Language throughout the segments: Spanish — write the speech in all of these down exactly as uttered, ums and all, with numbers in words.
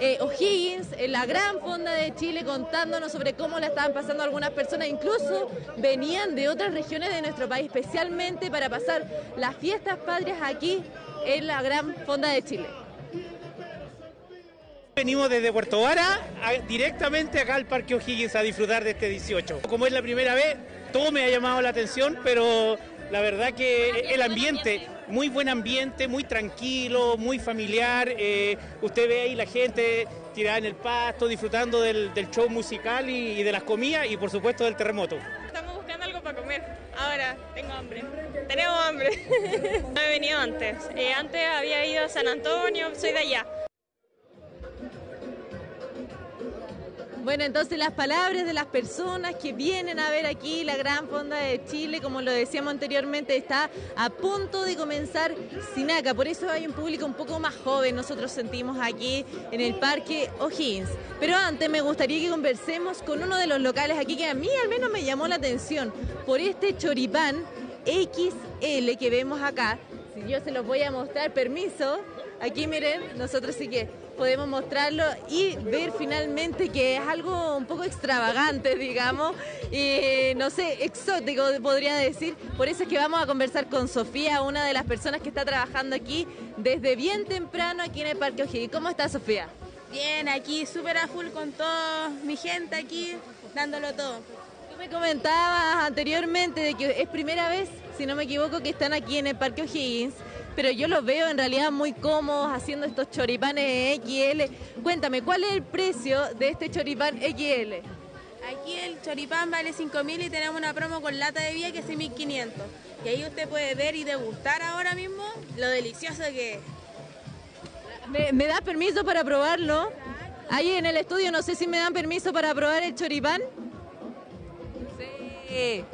eh, O'Higgins, en la gran fonda de Chile, contándonos sobre cómo la estaban pasando algunas personas, incluso venían de otras regiones de nuestro país, especialmente para pasar las fiestas patrias aquí en la gran fonda de Chile. Venimos desde Puerto Vara a, directamente acá al Parque O'Higgins a disfrutar de este dieciocho. Como es la primera vez, todo me ha llamado la atención, pero la verdad que el ambiente, muy buen ambiente, muy tranquilo, muy familiar. Eh, usted ve ahí la gente tirada en el pasto, disfrutando del, del show musical y, y de las comidas y por supuesto del terremoto. Estamos buscando algo para comer. Ahora tengo hambre. Tenemos hambre. No he venido antes. Eh, antes había ido a San Antonio, soy de allá. Bueno, entonces las palabras de las personas que vienen a ver aquí la gran fonda de Chile, como lo decíamos anteriormente, está a punto de comenzar Sinaca, por eso hay un público un poco más joven, nosotros sentimos aquí en el Parque O'Higgins. Pero antes me gustaría que conversemos con uno de los locales aquí que a mí al menos me llamó la atención, por este choripán equis ele que vemos acá. Si yo se los voy a mostrar, permiso, aquí miren, nosotros sí que podemos mostrarlo y ver finalmente que es algo un poco extravagante, digamos, y no sé, exótico podría decir. Por eso es que vamos a conversar con Sofía, una de las personas que está trabajando aquí desde bien temprano aquí en el Parque O'Higgins. ¿Cómo está, Sofía? Bien, aquí súper a full con toda mi gente aquí, dándolo todo. Tú me comentabas anteriormente de que es primera vez, si no me equivoco, que están aquí en el Parque O'Higgins, pero yo los veo en realidad muy cómodos haciendo estos choripanes equis ele. Cuéntame, ¿cuál es el precio de este choripán equis ele? Aquí el choripán vale cinco mil y tenemos una promo con lata de vía que es mil quinientos. Y ahí usted puede ver y degustar ahora mismo lo delicioso que es. ¿Me, me das permiso para probarlo? Ahí en el estudio no sé si me dan permiso para probar el choripán. Sí.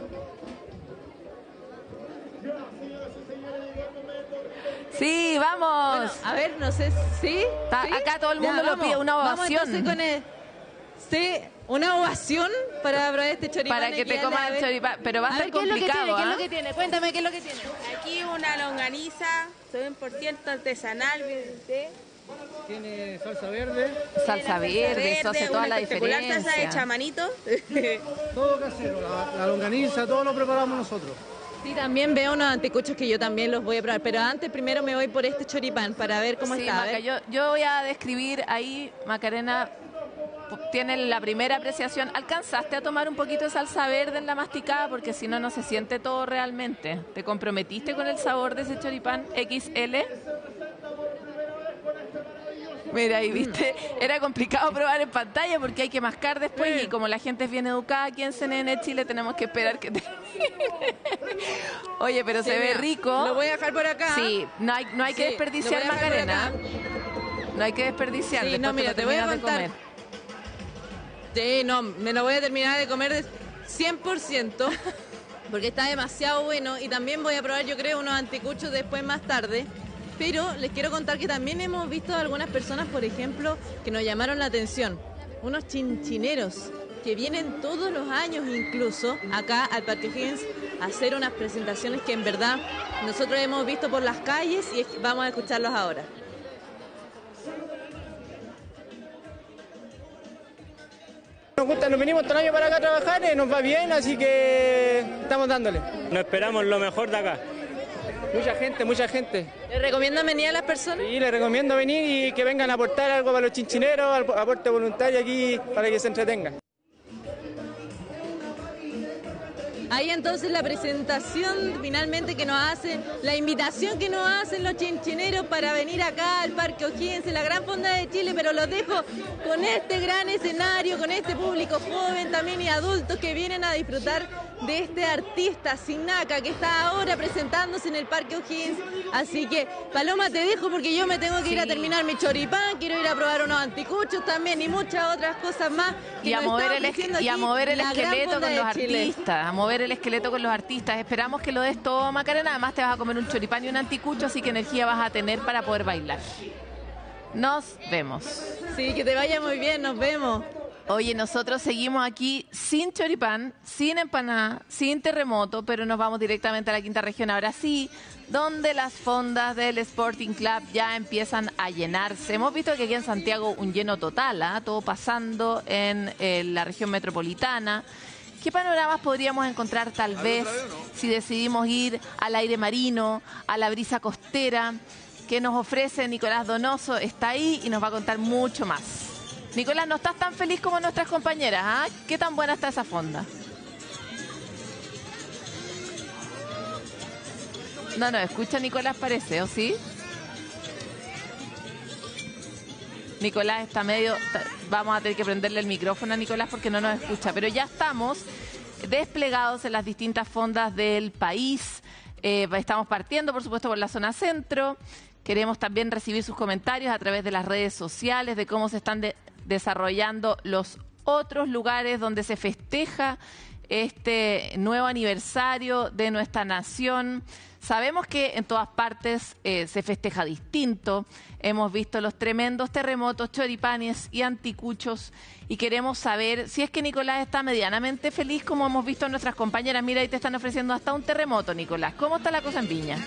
Sí, vamos. Bueno, a ver, no sé, ¿sí? Está, ¿sí? Acá todo el mundo Ya, lo vamos, pide, una ovación. Vamos entonces con el... Sí, una ovación para probar este choripán. Para que te coman el choripán, pero va a, a estar ver, complicado. ¿qué es lo que tiene? ¿eh? ¿Qué es lo que tiene? Cuéntame, ¿qué es lo que tiene? Aquí una longaniza, cien por ciento artesanal, ¿sí? Tiene salsa verde. Salsa verde, eso hace toda la diferencia. Salsa de chamanito. Todo casero, la, la longaniza, todo lo preparamos nosotros. Sí, también veo unos anticuchos que yo también los voy a probar, pero antes primero me voy por este choripán para ver cómo sí, está. Maca, yo, yo voy a describir ahí, Macarena tiene la primera apreciación. ¿Alcanzaste a tomar un poquito de salsa verde en la masticada? Porque si no, no se siente todo realmente. ¿Te comprometiste con el sabor de ese choripán equis ele? Mira, ahí viste, era complicado probar en pantalla porque hay que mascar después sí. Y como la gente es bien educada aquí en C N N Chile tenemos que esperar que termine. Oye, pero sí, se ve rico. Lo voy a dejar por acá. Sí, no hay, no hay sí, que desperdiciar, Macarena. No hay que desperdiciar. Sí, no, mira, te, te voy a contar. De sí, no, me lo voy a terminar de comer de cien por ciento porque está demasiado bueno y también voy a probar, yo creo, unos anticuchos después más tarde. Pero les quiero contar que también hemos visto a algunas personas, por ejemplo, que nos llamaron la atención. Unos chinchineros que vienen todos los años incluso acá al Parque O'Higgins a hacer unas presentaciones que en verdad nosotros hemos visto por las calles y vamos a escucharlos ahora. Nos gusta, nos venimos todo el año para acá a trabajar y nos va bien, así que estamos dándole. Nos esperamos lo mejor de acá. Mucha gente, mucha gente. ¿Le recomiendan venir a las personas? Sí, les recomiendo venir y que vengan a aportar algo para los chinchineros, aporte voluntario aquí para que se entretengan. Ahí entonces la presentación finalmente que nos hacen, la invitación que nos hacen los chinchineros para venir acá al Parque O'Higgins, en la gran fonda de Chile, pero los dejo con este gran escenario, con este público joven también y adultos que vienen a disfrutar de este artista Sinaca que está ahora presentándose en el Parque O'Higgins. Así que, Paloma, te dejo porque yo me tengo que sí. ir a terminar mi choripán, quiero ir a probar unos anticuchos también y muchas otras cosas más. Y a, mover el, y a mover el esqueleto con los artistas, a mover el esqueleto con los artistas. Esperamos que lo des todo, Macarena. Además te vas a comer un choripán y un anticucho, así que energía vas a tener para poder bailar. Nos vemos. Sí, que te vaya muy bien, nos vemos. Oye, nosotros seguimos aquí sin choripán, sin empanada, sin terremoto, pero nos vamos directamente a la quinta región. Ahora sí, donde las fondas del Sporting Club ya empiezan a llenarse. Hemos visto que aquí en Santiago un lleno total, ¿eh? Todo pasando en eh, la región metropolitana. ¿Qué panoramas podríamos encontrar tal vez si decidimos ir al aire marino, a la brisa costera que nos ofrece Nicolás Donoso? Está ahí y nos va a contar mucho más. Nicolás, no estás tan feliz como nuestras compañeras, ¿ah? ¿eh? ¿Qué tan buena está esa fonda? No, no, escucha Nicolás, parece, ¿o sí? Nicolás está medio... Vamos a tener que prenderle el micrófono a Nicolás porque no nos escucha. Pero ya estamos desplegados en las distintas fondas del país. Eh, estamos partiendo, por supuesto, por la zona centro. Queremos también recibir sus comentarios a través de las redes sociales de cómo se están de desarrollando los otros lugares donde se festeja este nuevo aniversario de nuestra nación. Sabemos que en todas partes eh, se festeja distinto. Hemos visto los tremendos terremotos, choripanes y anticuchos y queremos saber si es que Nicolás está medianamente feliz como hemos visto a nuestras compañeras. Mira, ahí te están ofreciendo hasta un terremoto, Nicolás. ¿Cómo está la cosa en Viña?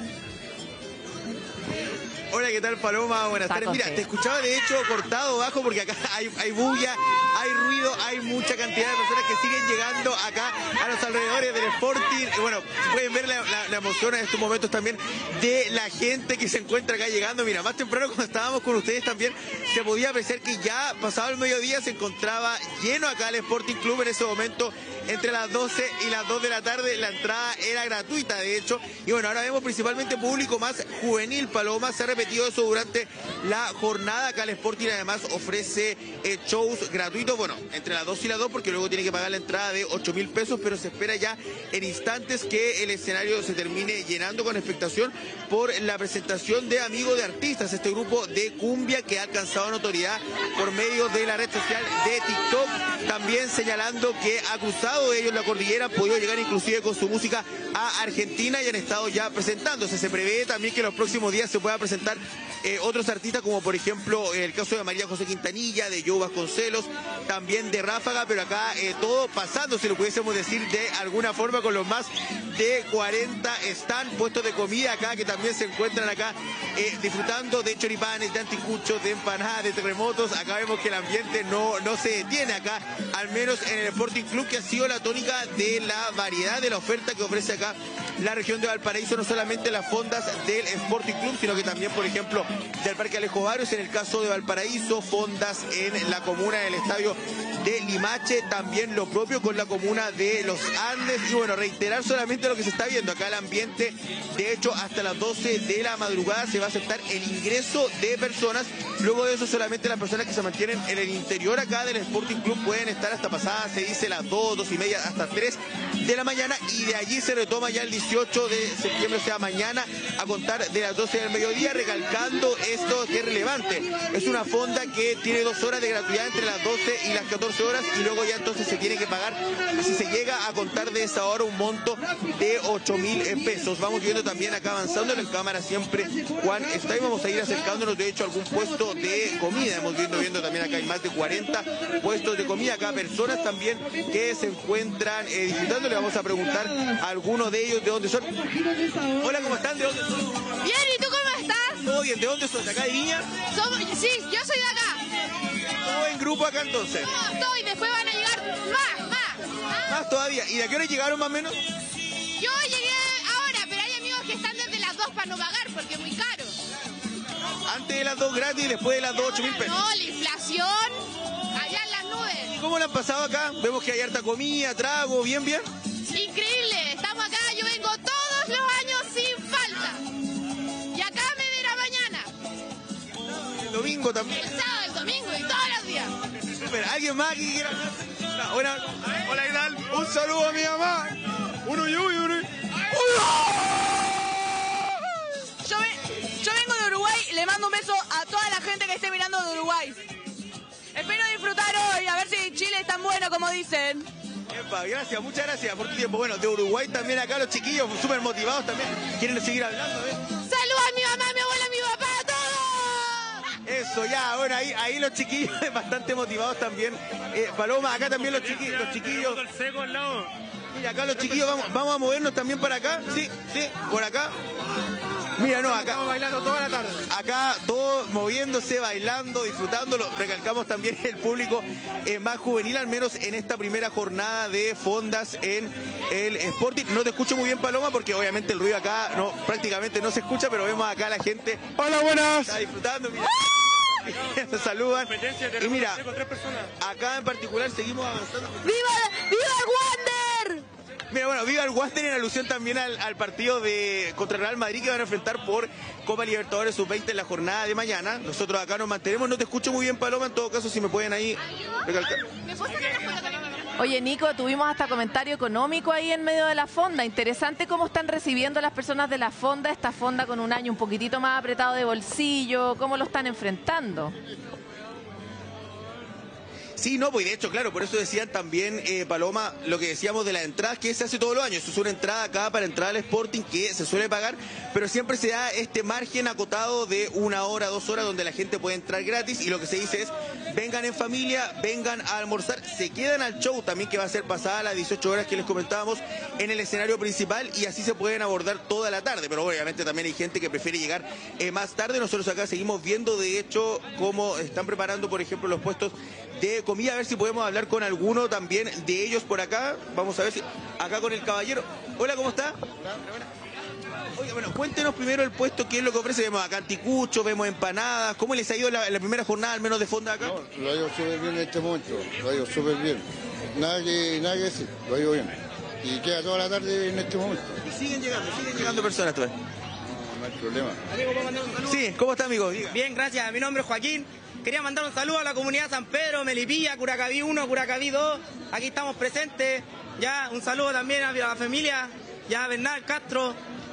Hola, ¿qué tal, Paloma? Buenas tardes. Mira, te escuchaba de hecho cortado bajo porque acá hay, hay bulla, hay ruido, hay mucha cantidad de personas que siguen llegando acá a los alrededores del Sporting. Y bueno, pueden ver la, la, la emoción en estos momentos también de la gente que se encuentra acá llegando. Mira, más temprano cuando estábamos con ustedes también se podía apreciar que ya pasado el mediodía se encontraba lleno acá el Sporting Club en ese momento. Entre las doce y las dos de la tarde la entrada era gratuita, de hecho. Y bueno, ahora vemos principalmente público más juvenil, Paloma. Se ha repetido eso durante la jornada. Acá el Sporting además ofrece eh, shows gratuitos, bueno, entre las dos y las dos, porque luego tiene que pagar la entrada de ocho mil pesos, pero se espera ya en instantes que el escenario se termine llenando con expectación por la presentación de Amigos de Artistas, este grupo de cumbia que ha alcanzado notoriedad por medio de la red social de TikTok, también señalando que ha cruzado de ellos la cordillera, han podido llegar inclusive con su música a Argentina y han estado ya presentándose. Se prevé también que en los próximos días se puedan presentar eh, otros artistas, como por ejemplo el caso de María José Quintanilla, de Joe Vasconcelos, también de Ráfaga, pero acá eh, todo pasando, si lo pudiésemos decir de alguna forma, con los más de cuarenta están puestos de comida acá, que también se encuentran acá eh, disfrutando de choripanes, de anticuchos, de empanadas, de terremotos. Acá vemos que el ambiente no, no se detiene acá, al menos en el Sporting Club, que ha sido la tónica de la variedad de la oferta que ofrece acá la región de Valparaíso, no solamente las fondas del Sporting Club, sino que también, por ejemplo, del Parque Alejo Barrios, en el caso de Valparaíso, fondas en la comuna del estadio de Limache, también lo propio con la comuna de Los Andes. Y bueno, reiterar solamente lo que se está viendo acá, el ambiente. De hecho, hasta las doce de la madrugada se va a aceptar el ingreso de personas. Luego de eso, solamente las personas que se mantienen en el interior acá del Sporting Club pueden estar hasta pasadas, se dice, las dos, dos y media, hasta tres de la mañana. Y de allí se retoma ya el dieciocho de septiembre, o sea, mañana, a contar de las doce del mediodía, recalcando esto que es relevante. Es una fonda que tiene dos horas de gratuidad entre las doce y las catorce horas, y luego ya entonces se tiene que pagar, si se llega a contar de esa hora, un monto de ocho mil pesos. Vamos viendo también acá avanzando en cámara siempre Juan está, y vamos a ir acercándonos de hecho a algún puesto de comida. Hemos viendo, viendo también acá hay más de cuarenta puestos de comida, acá personas también que se encuentran eh, disfrutando. Le vamos a preguntar a algunos de ellos de dónde son. Hola, ¿cómo están? ¿De dónde son? Bien, ¿y tú cómo estás? Todo bien, ¿de dónde son? ¿De acá de Viña? Somos, sí, yo soy de acá. ¿Todo en grupo acá entonces? No, estoy, después van a llegar más, más. ¿Ah? Más todavía. ¿Y de a qué hora llegaron más o menos? Yo llegué ahora, pero hay amigos que están desde las dos para no pagar porque es muy caro. Antes de las dos gratis y después de las dos ocho mil pesos. No, la inflación, allá en las nubes. ¿Cómo lo han pasado acá? Vemos que hay harta comida, trago, bien, bien. Increíble, estamos acá, yo vengo todos los años sin falta. Y acá me de la mañana. El domingo también. El sábado, el domingo y todos los días. Super, ¿alguien más que quiera? Hola, hola, hola, ¿qué tal? Un saludo a mi mamá. Uno y uno y uno. Yo, ve, yo vengo de Uruguay y le mando un beso a toda la gente que esté mirando de Uruguay. Espero disfrutar hoy, a ver si Chile es tan bueno como dicen. Epa, gracias, muchas gracias por tu tiempo. Bueno, de Uruguay también acá los chiquillos súper motivados también. Quieren seguir hablando, ¿eh? Saludos a mi mamá, a mi abuela, a mi papá, a todos. Eso, ya, bueno, ahí, ahí los chiquillos bastante motivados también. Eh, Paloma, acá también los chiquillos, los chiquillos. Mira, acá los chiquillos vamos, vamos a movernos también para acá. Sí, sí, por acá. Mira, no, acá. Estamos bailando toda la tarde. Acá todos moviéndose, bailando, disfrutándolo. Recalcamos también el público eh, más juvenil, al menos en esta primera jornada de fondas en el Sporting. No te escucho muy bien, Paloma, porque obviamente el ruido acá no, prácticamente no se escucha, pero vemos acá a la gente. Hola, buenas. Está disfrutando, mira. Se saludan. Y mira, acá en particular seguimos avanzando. ¡Viva, viva el Wander! Mira, bueno, viva el Wander en alusión también al, al partido de contra el Real Madrid que van a enfrentar por Copa Libertadores sub veinte en la jornada de mañana. Nosotros acá nos mantenemos. No te escucho muy bien, Paloma, en todo caso, si me pueden ahí recalcar. Oye, Nico, tuvimos hasta comentario económico ahí en medio de la fonda. Interesante cómo están recibiendo las personas de la fonda, esta fonda con un año un poquitito más apretado de bolsillo, cómo lo están enfrentando. Sí, no, pues de hecho, claro, por eso decían también, eh, Paloma, lo que decíamos de las entradas que se hace todos los años. Eso es una entrada acá para entrar al Sporting que se suele pagar, pero siempre se da este margen acotado de una hora, dos horas, donde la gente puede entrar gratis y lo que se dice es, vengan en familia, vengan a almorzar, se quedan al show también que va a ser pasada a las dieciocho horas que les comentábamos en el escenario principal y así se pueden abordar toda la tarde, pero obviamente también hay gente que prefiere llegar eh, más tarde. Nosotros acá seguimos viendo, de hecho, cómo están preparando, por ejemplo, los puestos de comida, a ver si podemos hablar con alguno también de ellos por acá. Vamos a ver si acá con el caballero. Hola, ¿cómo está? Oiga, bueno, cuéntenos primero el puesto, qué es lo que ofrece. Vemos acá anticuchos, vemos empanadas. ¿Cómo les ha ido la, la primera jornada, al menos de fonda acá? No, lo ha ido súper bien en este momento, lo ha ido súper bien. Nada que, nada que decir, lo ha ido bien. Y queda toda la tarde en este momento. Y siguen llegando, siguen llegando personas todavía. No, no hay problema. Amigo, ¿puedo mandar un saludo? Sí, ¿cómo está, amigo? Diga. Bien, gracias. Mi nombre es Joaquín. Quería mandar un saludo a la comunidad San Pedro, Melipilla, Curacaví uno, Curacaví dos. Aquí estamos presentes. Ya, un saludo también a la familia, ya a Bernal Castro.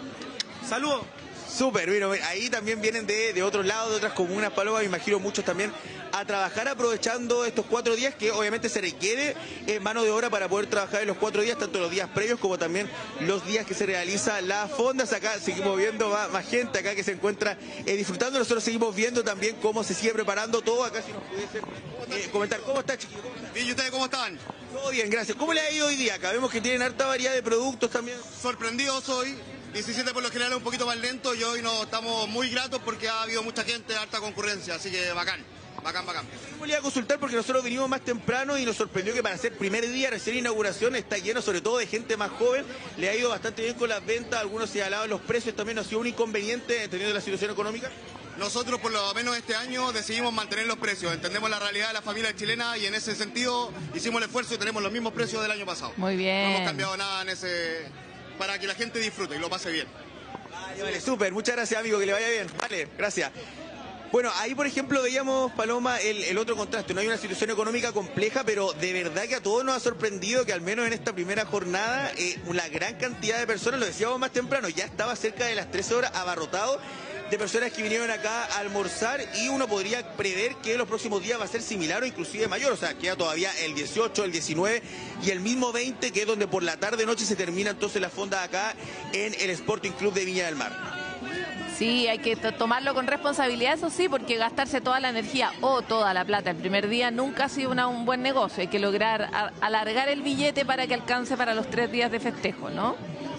Saludos. Súper, bueno, ahí también vienen de, de otros lados, de otras comunas, Paloma, me imagino muchos también, a trabajar aprovechando estos cuatro días que obviamente se requiere eh, mano de obra para poder trabajar en los cuatro días, tanto los días previos como también los días que se realiza las fondas. Acá seguimos viendo más, más gente acá que se encuentra eh, disfrutando. Nosotros seguimos viendo también cómo se sigue preparando todo. Acá si nos pudiesen eh, comentar. ¿Cómo está, chiquillos? Bien, ¿y ustedes cómo están? Todo bien, gracias. ¿Cómo le ha ido hoy día? Acá vemos que tienen harta variedad de productos también. Sorprendido soy. diecisiete por lo general es un poquito más lento y hoy nos estamos muy gratos porque ha habido mucha gente, harta concurrencia, así que bacán, bacán, bacán. Yo le iba a consultar porque nosotros vinimos más temprano y nos sorprendió que para ser primer día, recién inauguración, está lleno sobre todo de gente más joven, le ha ido bastante bien con las ventas, algunos señalaban los precios, también no ha sido un inconveniente teniendo la situación económica. Nosotros por lo menos este año decidimos mantener los precios, entendemos la realidad de la familia chilena y en ese sentido hicimos el esfuerzo y tenemos los mismos precios del año pasado. Muy bien. No hemos cambiado nada en ese... para que la gente disfrute y lo pase bien. Vale, vale, súper, muchas gracias, amigo, que le vaya bien. Vale, gracias. Bueno, ahí por ejemplo veíamos, Paloma, el, el otro contraste. No hay una situación económica compleja, pero de verdad que a todos nos ha sorprendido que al menos en esta primera jornada eh, una gran cantidad de personas, lo decíamos más temprano, ya estaba cerca de las trece horas abarrotado de personas que vinieron acá a almorzar y uno podría prever que los próximos días va a ser similar o inclusive mayor. O sea, queda todavía el dieciocho, el diecinueve y el mismo veinte, que es donde por la tarde-noche se termina entonces la fonda acá en el Sporting Club de Viña del Mar. Sí, hay que tomarlo con responsabilidad, eso sí, porque gastarse toda la energía o toda la plata el primer día nunca ha sido una, un buen negocio. Hay que lograr a, alargar el billete para que alcance para los tres días de festejo, ¿no?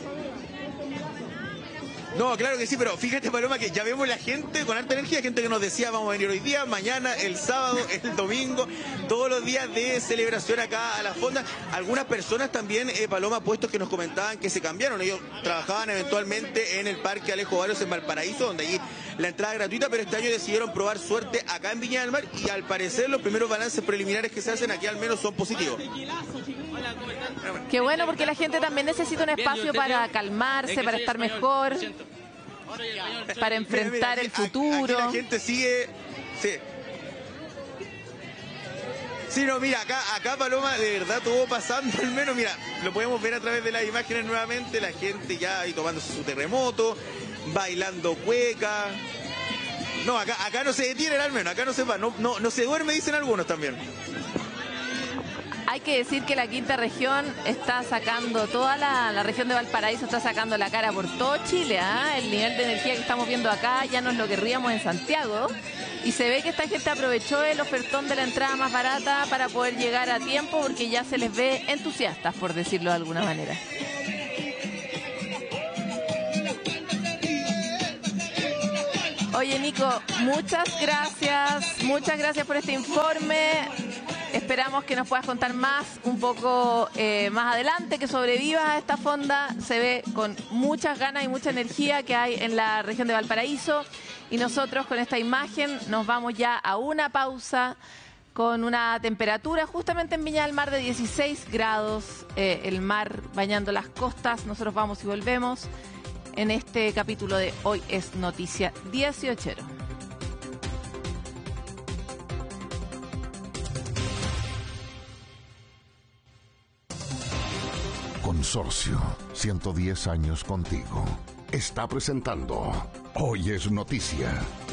No, claro que sí, pero fíjate, Paloma, que ya vemos la gente con alta energía, gente que nos decía vamos a venir hoy día, mañana, el sábado, el domingo, todos los días de celebración acá a la fonda. Algunas personas también, eh, Paloma, puestos que nos comentaban que se cambiaron. Ellos trabajaban eventualmente en el Parque Alejo Barrios en Valparaíso, donde allí la entrada es gratuita, pero este año decidieron probar suerte acá en Viña del Mar y al parecer los primeros balances preliminares que se hacen aquí al menos son positivos. Qué bueno, porque la gente también necesita un espacio para calmarse, para estar mejor, para enfrentar el futuro. Aquí la gente sigue... Sí. Sí, no, mira, acá, acá Paloma, de verdad, todo pasando, al menos, mira, lo podemos ver a través de las imágenes nuevamente, la gente ya ahí tomándose su terremoto, bailando cueca. No, acá, acá no se detienen al menos, acá no se va, no, no, no se duerme, dicen algunos también. Hay que decir que la quinta región está sacando, toda la, la región de Valparaíso está sacando la cara por todo Chile. ¿eh? El nivel de energía que estamos viendo acá ya no es lo que querríamos en Santiago. Y se ve que esta gente aprovechó el ofertón de la entrada más barata para poder llegar a tiempo, porque ya se les ve entusiastas, por decirlo de alguna manera. Oye, Nico, muchas gracias, muchas gracias por este informe. Esperamos que nos puedas contar más, un poco eh, más adelante, que sobrevivas a esta fonda. Se ve con muchas ganas y mucha energía que hay en la región de Valparaíso. Y nosotros con esta imagen nos vamos ya a una pausa con una temperatura justamente en Viña del Mar de dieciséis grados, eh, el mar bañando las costas. Nosotros vamos y volvemos en este capítulo de Hoy es Noticia dieciocho. Consorcio, ciento diez años contigo. Está presentando Hoy es Noticia.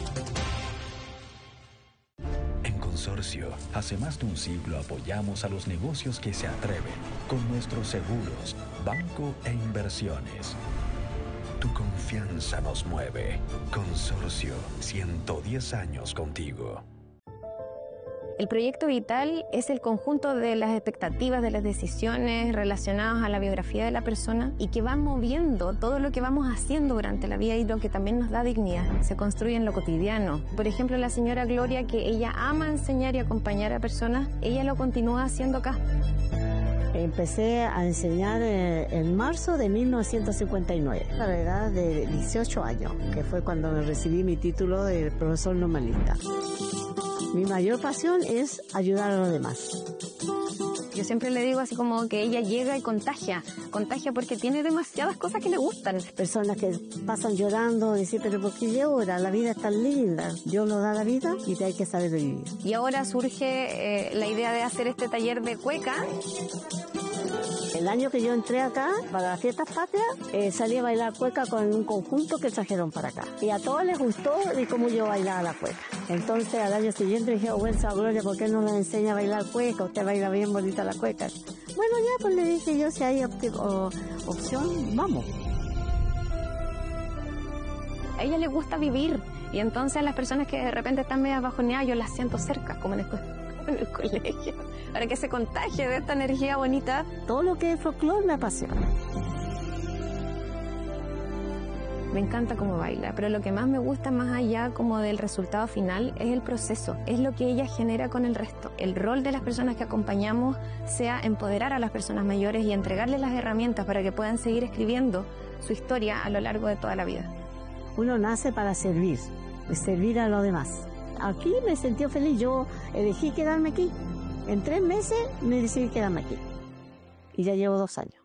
En Consorcio, hace más de un siglo apoyamos a los negocios que se atreven con nuestros seguros, banco e inversiones. Tu confianza nos mueve. Consorcio, ciento diez años contigo. El proyecto vital es el conjunto de las expectativas, de las decisiones relacionadas a la biografía de la persona y que van moviendo todo lo que vamos haciendo durante la vida y lo que también nos da dignidad. Se construye en lo cotidiano. Por ejemplo, la señora Gloria, que ella ama enseñar y acompañar a personas, ella lo continúa haciendo acá. Empecé a enseñar en marzo de mil novecientos cincuenta y nueve, a la edad de dieciocho años, que fue cuando me recibí mi título de profesor normalista. Mi mayor pasión es ayudar a los demás. Yo siempre le digo así como que ella llega y contagia, contagia porque tiene demasiadas cosas que le gustan. Personas que pasan llorando, dicen, pero ¿por qué llora? La vida es tan linda. Dios nos da la vida y te hay que saber vivir. Y ahora surge eh, la idea de hacer este taller de cueca. El año que yo entré acá, para las fiestas patrias, eh, salí a bailar cueca con un conjunto que trajeron para acá. Y a todos les gustó de cómo yo bailaba la cueca. Entonces, al año siguiente dije, oh, bueno, Gloria, ¿por qué no nos enseña a bailar cueca? Usted baila bien bonita la cueca. Bueno, ya, pues le dije yo, si hay op o, opción, vamos. A ella le gusta vivir. Y entonces a las personas que de repente están medio bajoneadas, yo las siento cerca, como en el, en el colegio. Para que se contagie de esta energía bonita. Todo lo que es folclore me apasiona. Me encanta cómo baila, pero lo que más me gusta, más allá como del resultado final, es el proceso, es lo que ella genera con el resto. El rol de las personas que acompañamos sea empoderar a las personas mayores y entregarles las herramientas para que puedan seguir escribiendo su historia a lo largo de toda la vida. Uno nace para servir, servir a los demás. Aquí me sentí feliz, yo elegí quedarme aquí. En tres meses me decidí quedarme aquí. Y ya llevo dos años.